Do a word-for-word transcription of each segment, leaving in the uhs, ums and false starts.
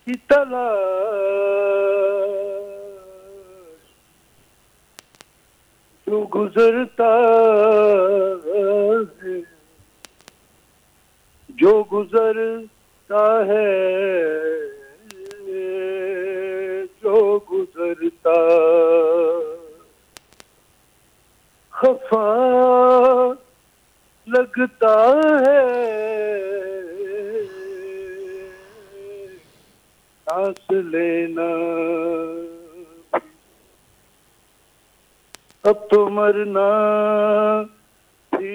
की तलाश, जो गुजरता है, जो गुजरता है, जो गुजरता खफा लगता है, सांस लेना अब तो मरना भी।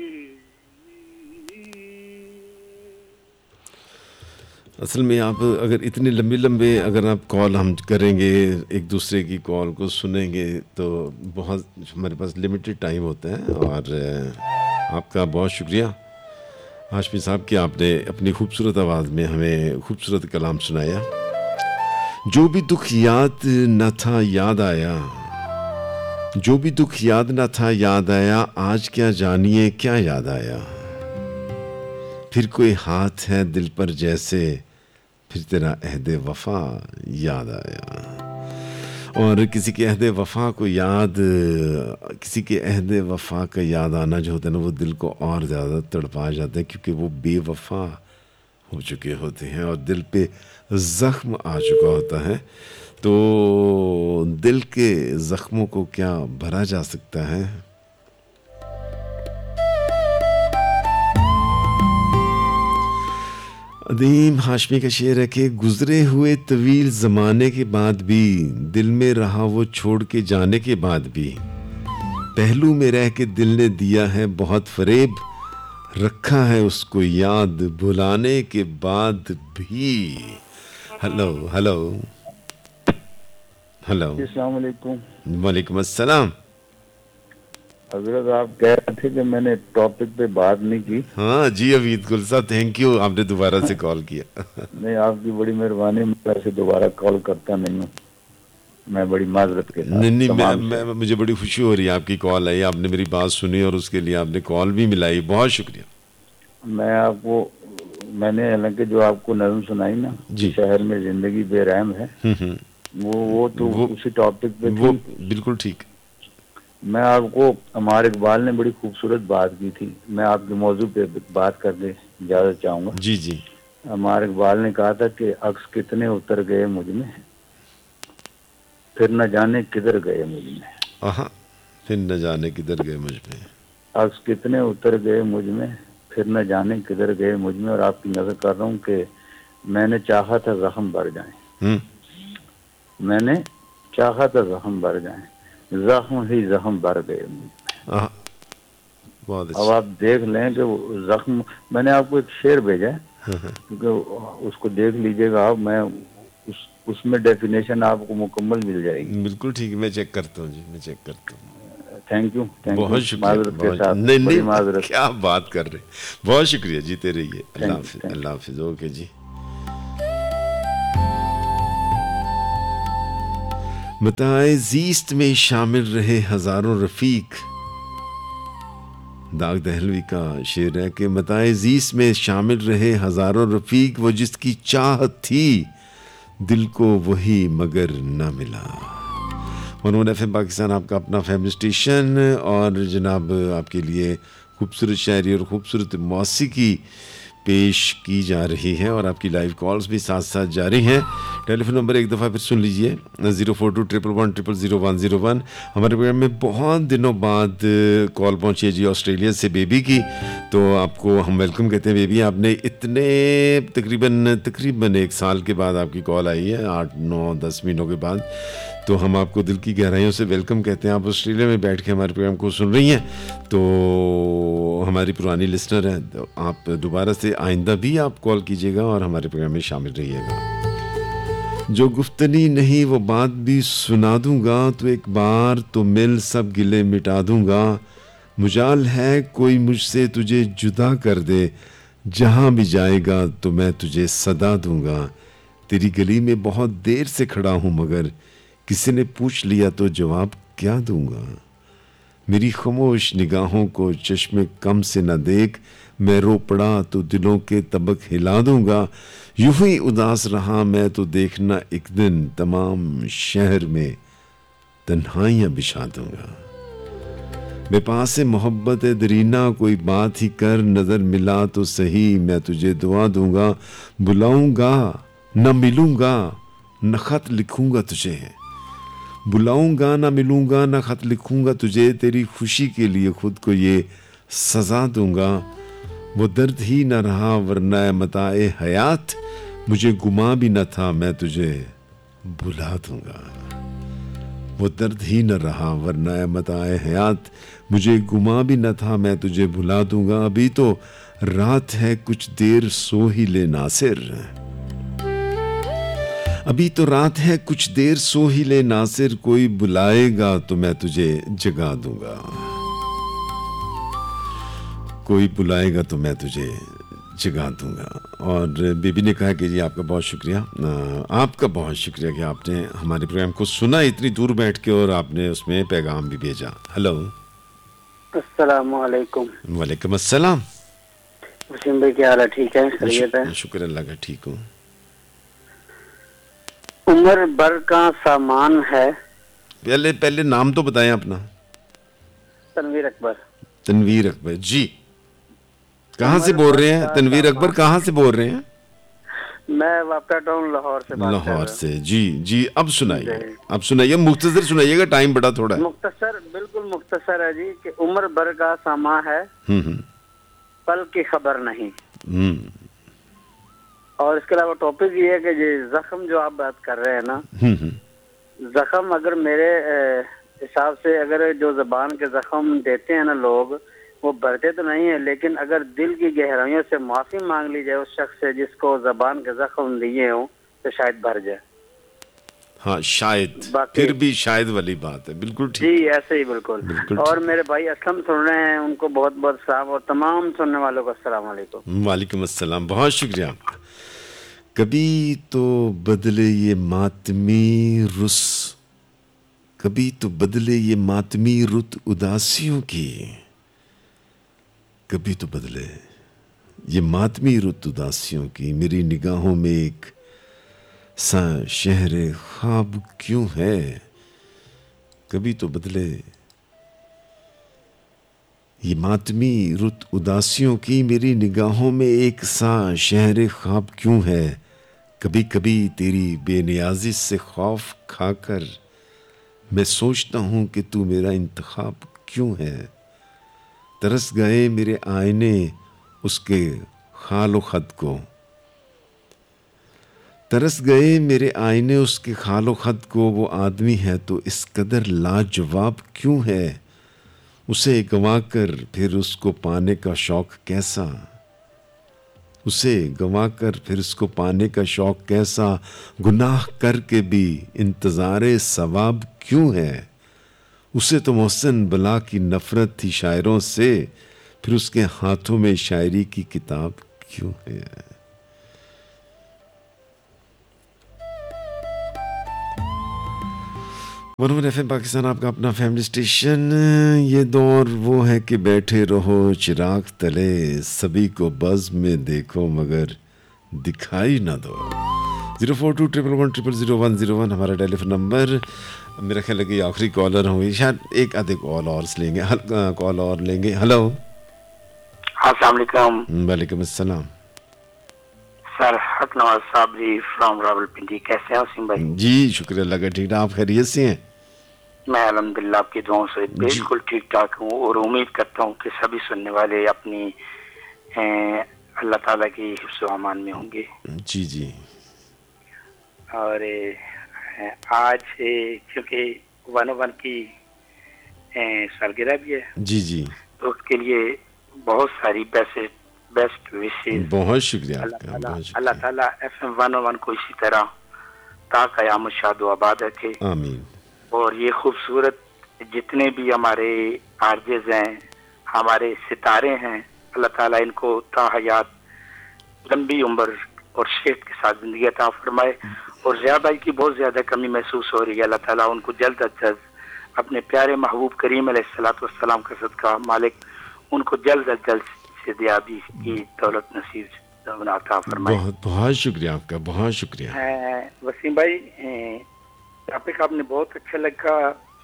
असल में आप अगर इतने लंबे लंबे अगर आप कॉल हम करेंगे, एक दूसरे की कॉल को सुनेंगे, तो बहुत हमारे पास लिमिटेड टाइम होता है। और आपका बहुत शुक्रिया हाशमी साहब कि आपने अपनी खूबसूरत आवाज़ में हमें खूबसूरत कलाम सुनाया। जो भी दुख याद न था याद आया, जो भी दुख याद न था याद आया, आज क्या जानिए क्या याद आया। फिर कोई हाथ है दिल पर जैसे, फिर तेरा अहदे वफा याद आया। और किसी के अहदे वफा को याद, किसी के अहदे वफा का याद आना जो होता है ना, वो दिल को और ज़्यादा तड़पा जाता है, क्योंकि वो बेवफा हो चुके होते हैं और दिल पे ज़ख्म आ चुका होता है। तो दिल के ज़ख्मों को क्या भरा जा सकता है। अदीम हाशमी का शेर है कि गुजरे हुए तवील ज़माने के बाद भी, दिल में रहा वो छोड़ के जाने के बाद भी, पहलू में रह के दिल ने दिया है बहुत फरेब, रखा है उसको याद भुलाने के बाद भी। हेलो हेलो हेलो, अस्सलाम वालेकुम। वालेकुम अस्सलाम। हजरत आप कह रहे थे कि मैंने टॉपिक पे बात नहीं की। हाँ जी अवीद गुल साहब, थैंक यू, आपने दोबारा से कॉल किया। नहीं, आपकी बड़ी मेहरबानी, मैं ऐसे दोबारा कॉल करता नहीं हूँ, मैं बड़ी माजरत के साथ। नहीं नहीं मैं, मैं मुझे बड़ी खुशी हो रही है आपकी कॉल आई, आपने मेरी बात सुनी और उसके लिए आपने कॉल भी मिलाई, बहुत शुक्रिया। मैं आपको, मैंने हालांकि जो आपको नज़म सुनाई ना, शहर में जिंदगी बेरहम है, वो वो तो वो, उसी टॉपिक पे वो थी। बिल्कुल ठीक। मैं आपको, अमर इकबाल ने बड़ी खूबसूरत बात की थी, मैं आपके मौजू पे बात करने इजाजत चाहूंगा। जी जी। अमर इकबाल ने कहा था कि अक्स कितने उतर गए मुझ में, फिर न जाने किधर गए मुझ में। आहा, फिर न जाने किधर गए मुझ में। अक्स कितने उतर गए मुझ में, फिर न जाने किधर गए मुझ में। और आपकी नजर कर रहा हूँ कि मैंने चाहा था जख्म भर जाए, मैंने चाहा था जख्म भर जाए, जख्म ही जख्म भर गए मुझ में। अब आप देख लें कि जख्म, मैंने आपको एक शेर भेजा है, क्योंकि उसको देख लीजिएगा आप, मैं उस उसमें डेफिनेशन आपको मुकम्मल मिल जाएगी। बिल्कुल ठीक है, मैं चेक करता हूँ जी, मैं चेक करता हूँ। थैंक यू, थैंक बहुत यू। शुक्रिया। माजरत के साथ, नहीं नहीं माजरत। क्या बात कर रहे, बहुत शुक्रिया, जीते रहिए। अल्लाह हाफिज, अल्लाह हाफिज। ओके जी। मताए ज़ीस्त में शामिल रहे हजारों रफीक, दाग दहलवी का शेर है कि मताए ज़ीस्त में शामिल रहे हजारों रफीक, वो जिसकी चाहत थी दिल को वही मगर न मिला। वन एफ एम पाकिस्तान आपका अपना फैमिली स्टेशन, और जनाब आपके लिए खूबसूरत शायरी और ख़ूबसूरत मौसीकी पेश की जा रही है, और आपकी लाइव कॉल्स भी साथ साथ जारी हैं। टेलीफोन नंबर एक दफ़ा फिर सुन लीजिए, zero four to triple one triple zero one zero one. हमारे प्रोग्राम में बहुत दिनों बाद कॉल पहुंची है जी ऑस्ट्रेलिया से बेबी की, तो आपको हम वेलकम कहते हैं बेबी। आपने इतने तकरीबन तकरीबन एक साल के बाद आपकी कॉल आई है, आठ नौ दस महीनों के बाद, तो हम आपको दिल की गहराइयों से वेलकम कहते हैं। आप ऑस्ट्रेलिया में बैठ के हमारे प्रोग्राम को सुन रही हैं, तो हमारी पुरानी लिसनर हैं, तो आप दोबारा से आइंदा भी आप कॉल कीजिएगा और हमारे प्रोग्राम में शामिल रहिएगा। जो गुफ्तनी नहीं वो बात भी सुना दूंगा, तो एक बार तो मिल सब गिले मिटा दूंगा। मुजाल है कोई मुझसे तुझे जुदा कर दे, जहाँ भी जाएगा तो मैं तुझे सदा दूंगा। तेरी गली में बहुत देर से खड़ा हूँ, मगर किसी ने पूछ लिया तो जवाब क्या दूंगा। मेरी खामोश निगाहों को चश्मे कम से न देख, मैं रो पड़ा तो दिलों के तबक हिला दूंगा। यूं ही उदास रहा मैं तो देखना एक दिन तमाम शहर में तन्हाइयां बिछा दूंगा। बेपास से मोहब्बत है दरीना कोई बात ही कर, नजर मिला तो सही मैं तुझे दुआ दूंगा। बुलाऊंगा न मिलूंगा न खत लिखूंगा तुझे, बुलाऊंगा ना मिलूंगा ना खत लिखूंगा तुझे, तेरी खुशी के लिए खुद को ये सजा दूंगा। वो दर्द ही न रहा वरना मताए हयात, मुझे गुमा भी न था मैं तुझे बुला दूंगा। वो दर्द ही न रहा वरना मताए हयात, मुझे गुमा भी न था मैं तुझे भुला दूंगा। अभी तो रात है कुछ देर सो ही ले नासिर, अभी तो रात है कुछ देर सो ही ले नासिर, कोई बुलाएगा तो मैं तुझे जगा दूंगा। कोई बुलाएगा तो मैं तुझे जगा दूंगा। और बेबी ने कहा कि जी आपका बहुत शुक्रिया, आपका बहुत शुक्रिया कि आपने हमारे प्रोग्राम को सुना इतनी दूर बैठ के और आपने उसमें पैगाम भी भेजा। हेलो, अस्सलाम वालेकुम। वालेकुम अस्सलाम। वसीम भाई क्या हाल है? ठीक है, खैरियत है? शुक्र अल्लाह का, ठीक हूँ। उम्र भर का सामान है। पहले पहले नाम तो बताएं अपना। तनवीर अकबर। तनवीर अकबर जी, कहाँ से बोल रहे हैं? तनवीर अकबर कहाँ से बोल रहे हैं? मैं वापटा टाउन लाहौर से बात कर रहा हूं। लाहौर से जी जी। अब सुनाइए, अब सुनाइए, मुख्तसर सुनाइएगा, टाइम बड़ा थोड़ा है। मुख्तसर, बिल्कुल मुख्तसर है जी कि उम्र भर का सामा है, हम्म पल की खबर नहीं। हम्म और इसके अलावा टॉपिक ये है कि ये जख्म जो आप बात कर रहे हैं ना, हम्म जख्म अगर मेरे अ, हिसाब से अगर जो जबान के जख्म देते हैं ना लोग, वो भरते तो नहीं है, लेकिन अगर दिल की गहराइयों से माफी मांग ली जाए उस शख्स से जिसको जबान के जख्म दिए हो, तो शायद भर जाए। हाँ शायद, फिर भी शायद वाली बात है। बिल्कुल ठीक जी, ऐसे ही बिल्कुल, बिल्कुल और मेरे भाई असलम सुन रहे हैं, उनको बहुत बहुत सलाम, और तमाम सुनने वालों को अस्सलाम वालेकुम। वालेकुम अस्सलाम, बहुत शुक्रिया आपका। कभी तो बदले ये मातमी रुस, कभी तो बदले ये मातमी रुत उदासियों की, कभी तो बदले ये मातमी रुत उदासियों की, मेरी निगाहों में एक सा शहरे ख्वाब क्यों है। कभी तो बदले ये मातमी रुत उदासियों की, मेरी निगाहों में एक सा शहरे ख्वाब क्यों है। कभी कभी तेरी बेनियाजी से खौफ खाकर मैं सोचता हूँ कि तू मेरा इंतखाब क्यों है। तरस गए मेरे आईने उसके खालो खत को, तरस गए मेरे आईने उसके खालो खत को, वो आदमी है तो इस कदर लाजवाब क्यों है। उसे गंवाकर फिर उसको पाने का शौक कैसा, उसे गंवाकर फिर उसको पाने का शौक कैसा। गुनाह करके भी इंतज़ारे सवाब क्यों है। उसे तो मोहसिन बला की नफरत थी शायरों से, फिर उसके हाथों में शायरी की किताब क्यों है। वन एफ एम पाकिस्तान आपका अपना फैमिली स्टेशन। ये दौर वो है कि बैठे रहो चिराग तले, सभी को बज़ में देखो मगर दिखाई ना दो। Zero four to triple one triple zero one zero one हमारा टेलीफोन नंबर। मेरा ख्याल है कि आखिरी कॉलर होंगे, शायद एक आधे कॉल और लेंगे, कॉल और लेंगे। हेलो, अस्सलाम वालेकुम। वालेकुम अस्सलाम। सर हक नवाज साहब जी फ्रॉम रावलपिंडी, कैसे हैं वसीम भाई? जी शुक्र अल्लाह का, ठीक है। आप खैरियत से हैं? मैं अल्हम्दुलिल्लाह आपकी दुआओं से बिल्कुल ठीक ठाक हूँ, और उम्मीद करता हूँ कि सभी सुनने वाले अपनी अल्लाह ताला की हिफ्ज़ अमान में होंगे। जी जी। और ए, आज क्योंकि वन वन की सालगिरह भी है, जी जी, तो उसके लिए बहुत सारी बेस्ट बेस्ट विशेष। बहुत शुक्रिया अल्लाह ताला एफ एम वन वन को इसी तरह ता क़यामत शाद व आबाद रखे, आमीन। और ये खूबसूरत जितने भी हमारे आर्जेज हैं, हमारे सितारे हैं, अल्लाह ताला इनको ता हयात लंबी उम्र और सेहत के साथ जिंदगी अता फरमाए। और ज्यादा की बहुत ज्यादा कमी महसूस हो रही है, अल्लाह ताला उनको जल्द अज जल्द अपने प्यारे महबूब करीम अलैहिस्सलातु वस्सलाम का सदका मालिक उनको जल्द अज जल्द दस्तयाबी की दौलत नसीब बनाता फरमाए। बहुत बहुत शुक्रिया आपका, बहुत शुक्रिया। वसीम भाई, टॉपिक आपने बहुत अच्छा लगा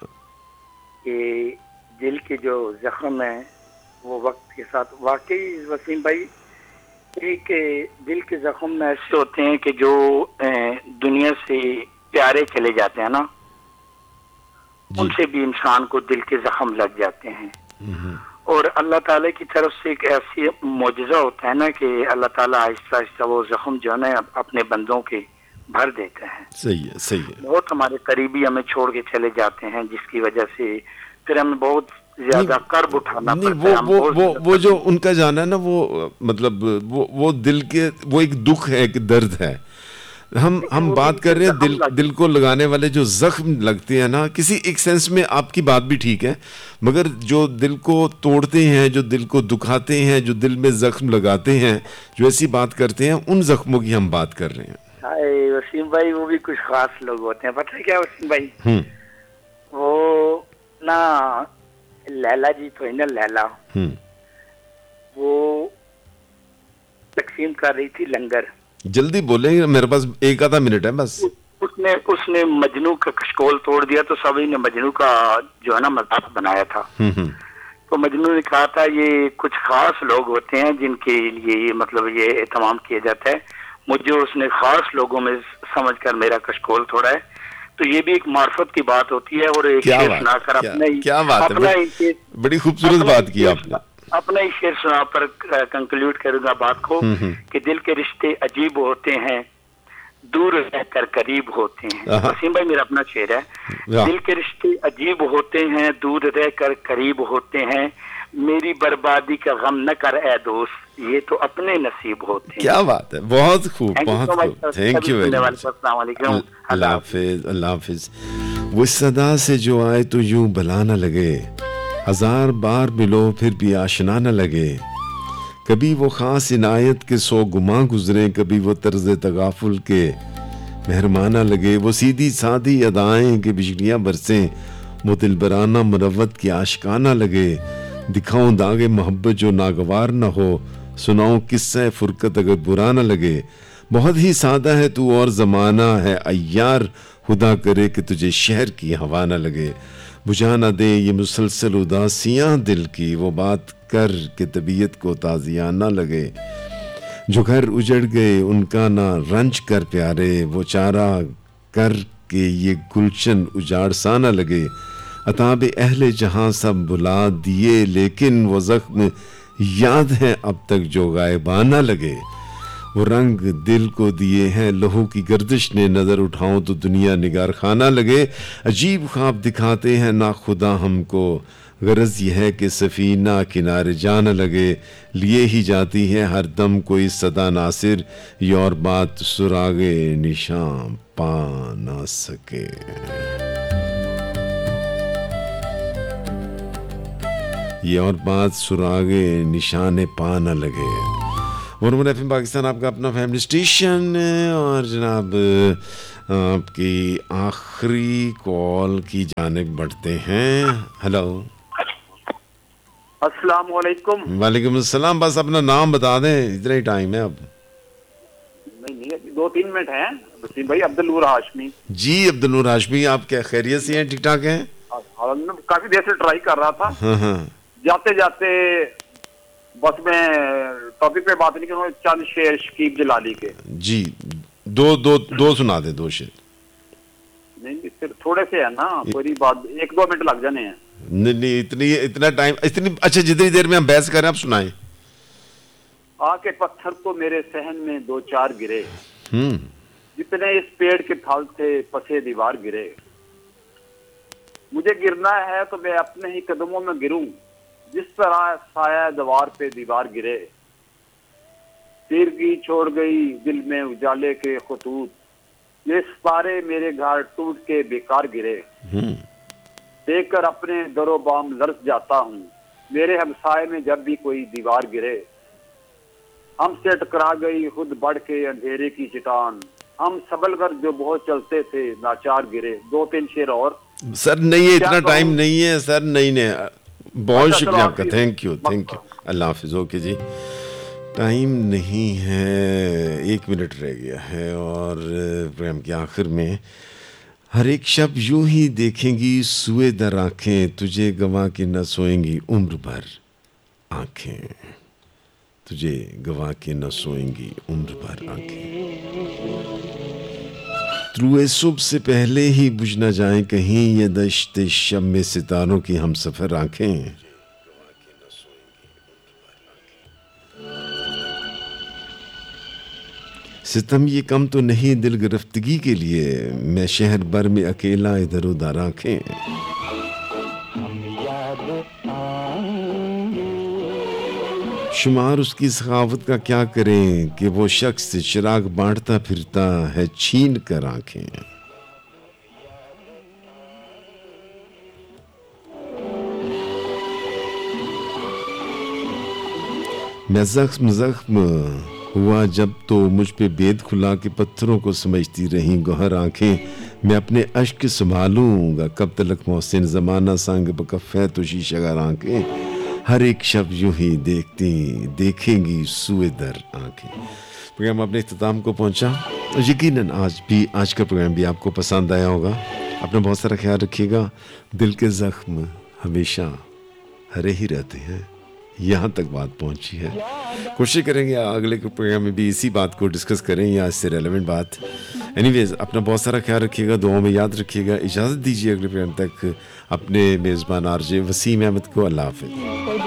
कि दिल के जो जख्म है वो वक्त के साथ, वाकई वसीम भाई एक दिल के जख्म ऐसे होते हैं कि जो दुनिया से प्यारे चले जाते हैं ना, उनसे भी इंसान को दिल के जख्म लग जाते हैं। और अल्लाह ताला की तरफ से एक ऐसी मौजज़ा होता है ना कि अल्लाह ताला आहिस्ता आहिस्ता वो जख्म जो है ना अपने बंदों के भर देते हैं। सही है, सही है। बहुत हमारे करीबी हमें छोड़ के चले जाते हैं, जिसकी वजह से फिर हमें बहुत ज्यादा कर्ब उठाना नहीं, पड़ता वो है। वो वो वो जो उनका जाना है ना, वो मतलब वो वो दिल के, वो एक दुख है, एक दर्द है। हम हम बात कर रहे हैं दिल दिल को लगाने वाले जो जख्म लगते हैं ना, किसी एक सेंस में आपकी बात भी ठीक है, मगर जो दिल को तोड़ते हैं, जो दिल को दुखाते हैं, जो दिल में जख्म लगाते हैं, जो ऐसी बात करते हैं, उन जख्मों की हम बात कर रहे हैं। हाय वसीम भाई, वो भी कुछ खास लोग होते हैं, पता है क्या वसीम भाई? हम्म वो ना लैला जी तो है ना, लैला हम्म वो तकसीम कर रही थी लंगर। जल्दी बोलेंगे, मेरे पास एक आधा मिनट है बस। उसने उसने मजनू का कशकोल तोड़ दिया, तो सभी ने मजनू का जो है ना मजाक बनाया था। हम्म तो मजनू ने कहा था ये कुछ खास लोग होते हैं जिनके लिए मतलब ये एहतमाम किया जाता है, मुझे उसने खास लोगों में समझकर मेरा कशकोल तोड़ा है। तो ये भी एक मार्फत की बात होती है। और एक शेर सुनाकर अपना ही क्या बात अपना है, बड़ी खूबसूरत बात की आपने। अपना ही शेर सुना पर कंक्लूड करूंगा बात को कि दिल के रिश्ते अजीब होते हैं, दूर रहकर करीब होते हैं। वसीम भाई मेरा अपना शेर है, दिल के रिश्ते अजीब होते हैं, दूर रहकर करीब होते हैं, मेरी बर्बादी का गम न कर ए दोस्त, ये तो अपने नसीब होते हैं। क्या बात है, बहुत खूब, बहुत खूब, थैंक यू वेरी मच। अल्लाह हाफिज, अल्लाह हाफिज। वो सदा से जो आए तो यूं भला न लगे, हजार बार मिलो फिर भी आशना न लगे, कभी वो खास इनायत के सौ गुमा गुजरे, कभी वो तर्ज तगाफुल के मेहरमाना लगे, वो सीधी सादी अदाएं के बिजलियां बरसें, वो दिलबराना मुरव्वत की आशिकाना लगे, दिखाऊं दागे मोहब्बत जो नागवार न हो, सुनाऊं किस्सा फुरकत अगर बुरा न लगे, बहुत ही सादा है तू और जमाना है अय्यार, खुदा करे कि तुझे शहर की हवा न लगे, बुझा न दे ये मुसलसल उदासियां दिल की, वो बात कर के तबीयत को ताजिया न लगे, जो घर उजड़ गए उनका ना रंज कर प्यारे, वो चारा कर के ये गुलशन उजाड़ सा न लगे, अताब अहले जहां सब बुला दिए, लेकिन वो जख्म याद है अब तक जो गायबाना लगे, वो रंग दिल को दिए हैं लहू की गर्दिश ने, नजर उठाऊं तो दुनिया निगार खाना लगे, अजीब ख्वाब दिखाते हैं ना खुदा हमको, गरज यह है कि सफीना किनारे जाना लगे, लिए ही जाती है हर दम कोई सदा नासिर, ये और बात सुरागे निशान पा ना सके। ये और बात सुरागे निशाने पा न लगे। वन एफ एम पाकिस्तान आपका अपना फैमिली स्टेशन है, और जनाब आपकी आखिरी कॉल की जानिब बढ़ते हैं। हेलो, अस्सलाम वालेकुम। वालेकुम अस्सलाम। बस अपना नाम बता दें, इतना ही टाइम है अब। नहीं नहीं, दो तीन मिनट हैं वसीम भाई। अब्दुल नूर हाशमी जी। अब्दुल नूर हाशमी, आप क्या खैरियत से हैं? ठीक ठाक हैं? काफी देर से ट्राई कर रहा था। हाँ हाँ। जाते जाते बस में टॉपिक पे बात नहीं करूँ, चंद शेर शकीब जलाली के। जी, दो दो दो सुना दे, दो शेर। नहीं फिर थोड़े से है ना, कोई बात, एक दो मिनट लग जाने हैं। नहीं नहीं, इतनी इतना टाइम, इतनी अच्छा, जितनी देर में हम बहस कर रहे हैं आप सुनाएं। आके पत्थर तो मेरे सहन में दो चार गिरे, हम्म, जितने इस पेड़ के फल थे पसे दीवार गिरे, मुझे गिरना है तो मैं अपने ही कदमों में गिरूं, जिस तरह साया दीवार पे दीवार गिरे, तिरगी छोड़ गई दिल में उजाले के खतूत, ये सितारे मेरे घर टूट के बेकार गिरे, देखकर अपने दरो बाम लर्ज जाता हूँ, मेरे हमसाए में जब भी कोई दीवार गिरे, हमसे टकरा गई खुद बढ़ के अंधेरे की चट्टान, हम सबल कर जो बहुत चलते थे नाचार गिरे। दो तीन शेर और सर नहीं है, इतना टाइम नहीं है सर, नहीं नहीं, बहुत अच्छा, शुक्रिया चलो आपका, आप- thank you thank you, Allah Hafiz. Okay ji, time नहीं है, एक मिनट रह गया है और प्रोग्राम के आखिर में हर एक शब यूं ही देखेंगी सुए दर आंखें, तुझे गवा के न सोएंगी उम्र भर आंखें, तुझे गवा के न सोएंगी उम्र भर आंखें। त्रुए सुबह से पहले ही बुझ न जाए कहीं ये दश्ते शब में सितारों की हम सफर आंखें। सितम ये कम तो नहीं दिल गिरफ्तगी के लिए, मैं शहर भर में अकेला इधर उधर आंखें। शुमार उसकी सखावत का क्या करें कि वो शख्स चिराग बांटता फिरता है छीन कर आंखें। मैं जख्म जख्म हुआ जब तो मुझ पे बेद खुला के पत्थरों को समझती रही गौहर आंखें। मैं अपने अश्क संभालूंगा कब तलक मोहसिन, जमाना संग बकफ है तो शीशगर आंखें। हर एक शब्द यूं ही देखती देखेंगी सुए दर आंखें। प्रोग्राम अपने इख्तिताम को पहुंचा। यकीनन आज भी आज का प्रोग्राम भी आपको पसंद आया होगा। अपना बहुत सारा ख्याल रखिएगा। दिल के जख्म हमेशा हरे ही रहते हैं, यहाँ तक बात पहुंची है। कोशिश करेंगे अगले के प्रोग्राम में भी इसी बात को डिस्कस करें या इससे रेलेवेंट बात। एनीवेज, अपना बहुत सारा ख्याल रखिएगा, दुआओं में याद रखिएगा। इजाज़त दीजिए अगले प्रोग्राम तक अपने मेज़बान आरजे वसीम अहमद को। अल्लाह हाफ़िज़।